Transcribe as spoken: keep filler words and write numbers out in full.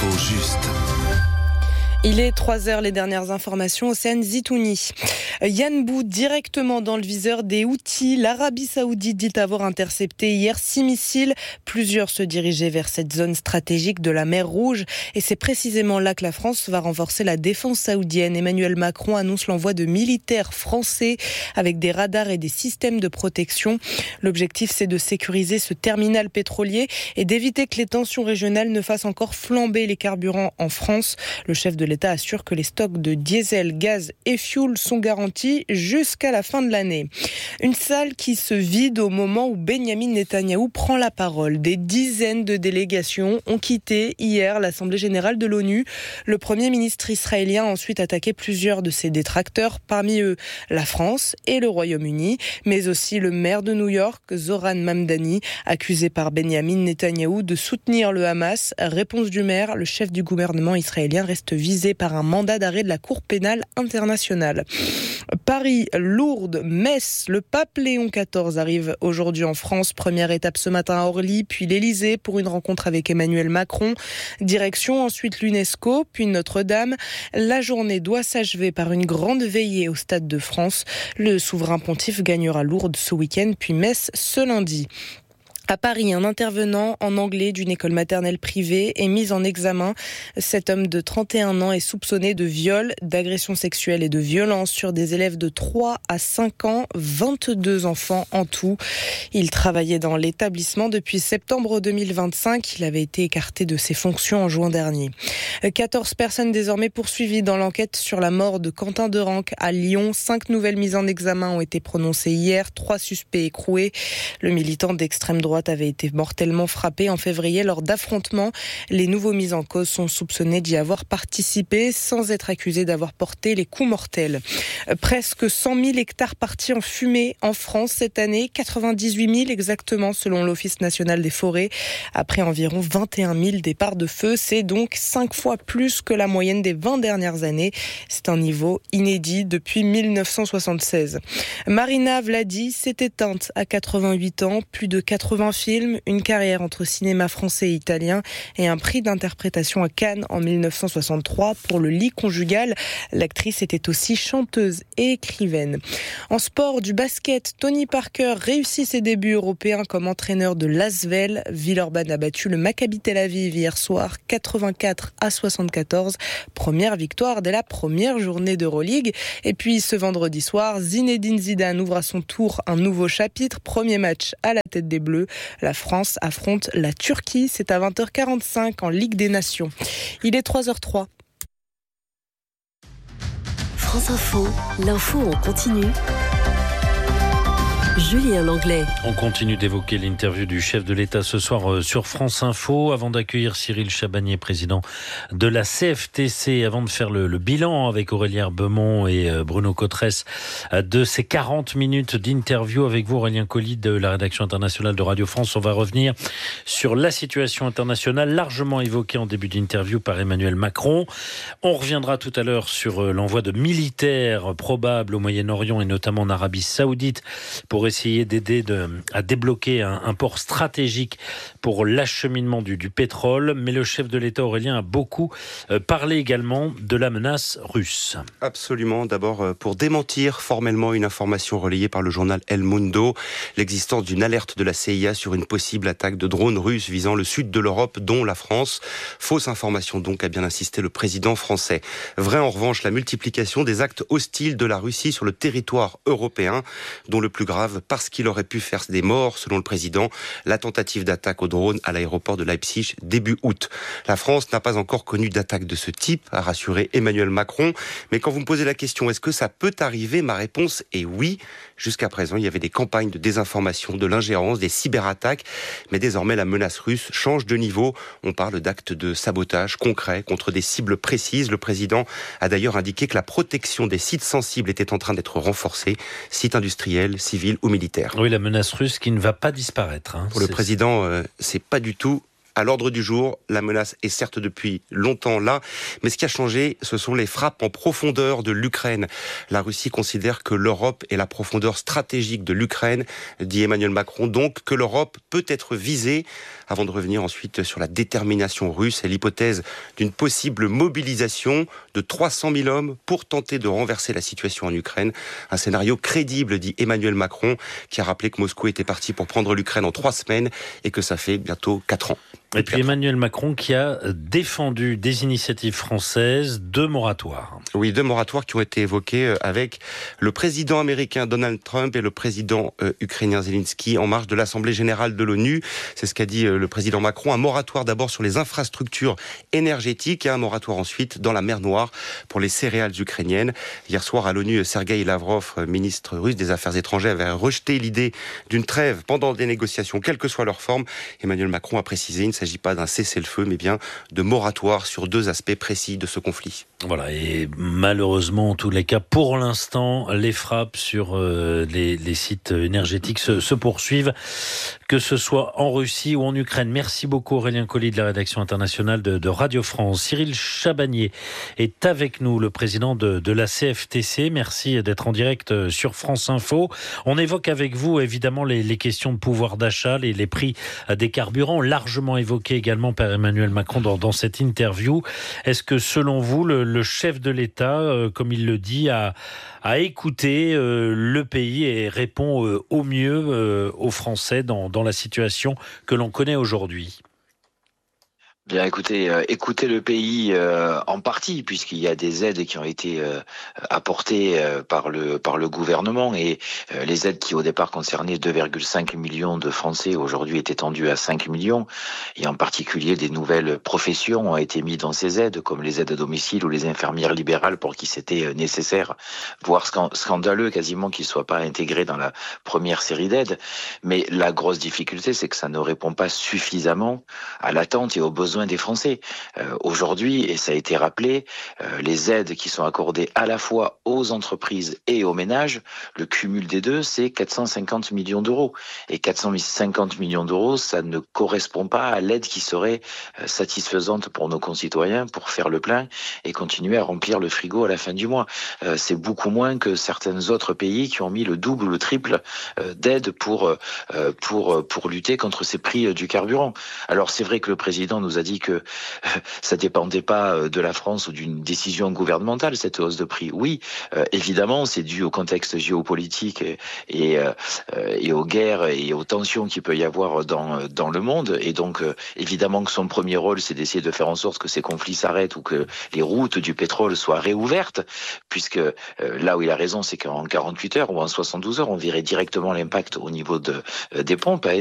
L'info juste. Il est trois heures, les dernières informations, Océane Zitouni. Yanbou, directement dans le viseur des Houthis. L'Arabie Saoudite dit avoir intercepté hier six missiles. Plusieurs se dirigeaient vers cette zone stratégique de la mer Rouge. Et c'est précisément là que la France va renforcer la défense saoudienne. Emmanuel Macron annonce l'envoi de militaires français avec des radars et des systèmes de protection. L'objectif, c'est de sécuriser ce terminal pétrolier et d'éviter que les tensions régionales ne fassent encore flamber les carburants en France. Le chef de l'État assure que les stocks de diesel, gaz et fioul sont garantis jusqu'à la fin de l'année. Une salle qui se vide au moment où Benyamin Netanyahou prend la parole. Des dizaines de délégations ont quitté hier l'Assemblée générale de l'ONU. Le Premier ministre israélien a ensuite attaqué plusieurs de ses détracteurs, parmi eux la France et le Royaume-Uni, mais aussi le maire de New York, Zoran Mamdani, accusé par Benyamin Netanyahou de soutenir le Hamas. Réponse du maire, le chef du gouvernement israélien reste visé par un mandat d'arrêt de la Cour pénale internationale. Paris, Lourdes, Metz, le pape Léon quatorze arrive aujourd'hui en France. Première étape ce matin à Orly, puis l'Élysée pour une rencontre avec Emmanuel Macron. Direction ensuite l'UNESCO, puis Notre-Dame. La journée doit s'achever par une grande veillée au Stade de France. Le souverain pontife gagnera Lourdes ce week-end, puis Metz ce lundi. À Paris, un intervenant en anglais d'une école maternelle privée est mis en examen. Cet homme de trente et un ans est soupçonné de viol, d'agression sexuelle et de violence sur des élèves de trois à cinq ans, vingt-deux enfants en tout. Il travaillait dans l'établissement depuis septembre deux mille vingt-cinq. Il avait été écarté de ses fonctions en juin dernier. quatorze personnes désormais poursuivies dans l'enquête sur la mort de Quentin Derenque à Lyon. Cinq nouvelles mises en examen ont été prononcées hier. Trois suspects écroués. Le militant d'extrême droite avait été mortellement frappé en février lors d'affrontements. Les nouveaux mis en cause sont soupçonnés d'y avoir participé sans être accusés d'avoir porté les coups mortels. Presque cent mille hectares partis en fumée en France cette année, quatre-vingt-dix-huit mille exactement selon l'Office national des forêts. Après environ vingt et un mille départs de feu, c'est donc cinq fois plus que la moyenne des vingt dernières années. C'est un niveau inédit depuis mille neuf cent soixante-seize. Marina Vladi s'est éteinte à quatre-vingt-huit ans, plus de quatre-vingts films, une carrière entre cinéma français et italien et un prix d'interprétation à Cannes en mille neuf cent soixante-trois pour Le lit conjugal. L'actrice était aussi chanteuse et écrivaine. En sport, du basket, Tony Parker réussit ses débuts européens comme entraîneur de l'Asvel. Villeurbanne a battu le Maccabi Tel Aviv hier soir, quatre-vingt-quatre à soixante-quatorze. Première victoire dès la première journée d'Euroleague. Et puis ce vendredi soir, Zinedine Zidane ouvre à son tour un nouveau chapitre. Premier match à la tête des Bleus. La France affronte la Turquie. C'est à vingt heures quarante-cinq en Ligue des Nations. Il est trois heures trois. France Info, l'info en continu. Julien Langlais. On continue d'évoquer l'interview du chef de l'État ce soir sur France Info. Avant d'accueillir Cyril Chabagnier, président de la C F T C, avant de faire le, le bilan avec Aurélien Beumont et Bruno Cotresse de ces quarante minutes d'interview avec vous, Aurélien Colli de la rédaction internationale de Radio France. On va revenir sur la situation internationale largement évoquée en début d'interview par Emmanuel Macron. On reviendra tout à l'heure sur l'envoi de militaires probables au Moyen-Orient et notamment en Arabie Saoudite pour essayer d'aider de, à débloquer un, un port stratégique pour l'acheminement du, du pétrole. Mais le chef de l'État, Aurélien, a beaucoup euh, parlé également de la menace russe. Absolument. D'abord, euh, pour démentir formellement une information relayée par le journal El Mundo, l'existence d'une alerte de la C I A sur une possible attaque de drones russes visant le sud de l'Europe, dont la France. Fausse information donc, a bien insisté le président français. Vrai en revanche, la multiplication des actes hostiles de la Russie sur le territoire européen, dont le plus grave parce qu'il aurait pu faire des morts, selon le président, la tentative d'attaque au drone à l'aéroport de Leipzig début août. La France n'a pas encore connu d'attaque de ce type, a rassuré Emmanuel Macron. Mais quand vous me posez la question, est-ce que ça peut arriver ? Ma réponse est oui. Jusqu'à présent, il y avait des campagnes de désinformation, de l'ingérence, des cyberattaques. Mais désormais, la menace russe change de niveau. On parle d'actes de sabotage concrets contre des cibles précises. Le président a d'ailleurs indiqué que la protection des sites sensibles était en train d'être renforcée. Sites industriels, civils ou militaires. Oui, la menace russe qui ne va pas disparaître. Hein. Pour le c'est... président, euh, c'est pas du tout à l'ordre du jour. La menace est certes depuis longtemps là, mais ce qui a changé, ce sont les frappes en profondeur de l'Ukraine. La Russie considère que l'Europe est la profondeur stratégique de l'Ukraine, dit Emmanuel Macron, donc que l'Europe peut être visée, avant de revenir ensuite sur la détermination russe et l'hypothèse d'une possible mobilisation de trois cent mille hommes pour tenter de renverser la situation en Ukraine. Un scénario crédible, dit Emmanuel Macron, qui a rappelé que Moscou était parti pour prendre l'Ukraine en trois semaines et que ça fait bientôt quatre ans. Et puis Emmanuel Macron qui a défendu des initiatives françaises, deux moratoires. Oui, deux moratoires qui ont été évoqués avec le président américain Donald Trump et le président euh, ukrainien Zelensky en marge de l'Assemblée générale de l'ONU. C'est ce qu'a dit euh, le président Macron. Un moratoire d'abord sur les infrastructures énergétiques et un moratoire ensuite dans la mer Noire pour les céréales ukrainiennes. Hier soir à l'ONU, Sergueï Lavrov, ministre russe des Affaires étrangères, avait rejeté l'idée d'une trêve pendant des négociations, quelle que soit leur forme. Emmanuel Macron a précisé, il ne s'agit pas d'un cessez-le-feu, mais bien de moratoire sur deux aspects précis de ce conflit. Voilà, et malheureusement, en tous les cas, pour l'instant, les frappes sur euh, les, les sites énergétiques se, se poursuivent, que ce soit en Russie ou en Ukraine. Merci beaucoup Aurélien Colli de la rédaction internationale de, de Radio France. Cyril Chabagnier est avec nous, le président de, de la C F T C. Merci d'être en direct sur France Info. On évoque avec vous, évidemment, les, les questions de pouvoir d'achat, les, les prix des carburants, largement évoqués également par Emmanuel Macron dans, dans cette interview. Est-ce que, selon vous, le, le chef de l'État, euh, comme il le dit, a, a écouté euh, le pays et répond euh, au mieux euh, aux Français dans, dans la situation que l'on connaît aujourd'hui ? Bien, écoutez, euh, écoutez le pays euh, en partie, puisqu'il y a des aides qui ont été euh, apportées euh, par le par le gouvernement, et euh, les aides qui au départ concernaient deux virgule cinq millions de Français aujourd'hui est étendues à cinq millions, et en particulier des nouvelles professions ont été mises dans ces aides, comme les aides à domicile ou les infirmières libérales, pour qui c'était nécessaire, voire scandaleux quasiment qu'ils soient pas intégrés dans la première série d'aides. Mais la grosse difficulté, c'est que ça ne répond pas suffisamment à l'attente et aux besoins des Français. Euh, aujourd'hui, et ça a été rappelé, euh, les aides qui sont accordées à la fois aux entreprises et aux ménages, le cumul des deux, c'est quatre cent cinquante millions d'euros. Et quatre cent cinquante millions d'euros, ça ne correspond pas à l'aide qui serait euh, satisfaisante pour nos concitoyens pour faire le plein et continuer à remplir le frigo à la fin du mois. Euh, c'est beaucoup moins que certains autres pays qui ont mis le double ou le triple euh, d'aide pour, euh, pour, pour lutter contre ces prix du carburant. Alors c'est vrai que le président nous a dit que ça dépendait pas de la France ou d'une décision gouvernementale, cette hausse de prix. Oui, euh, évidemment, c'est dû au contexte géopolitique et, et, euh, et aux guerres et aux tensions qu'il peut y avoir dans, dans le monde. Et donc, euh, évidemment que son premier rôle, c'est d'essayer de faire en sorte que ces conflits s'arrêtent ou que les routes du pétrole soient réouvertes, puisque euh, là où il a raison, c'est qu'en quarante-huit heures ou en soixante-douze heures, on verrait directement l'impact au niveau de, euh, des pompes à